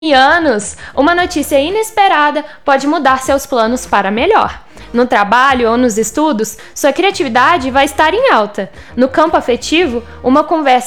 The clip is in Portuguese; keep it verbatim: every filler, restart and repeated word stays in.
anos, uma notícia inesperada pode mudar seus planos para melhor. No trabalho ou nos estudos, sua criatividade vai estar em alta. No campo afetivo, uma conversa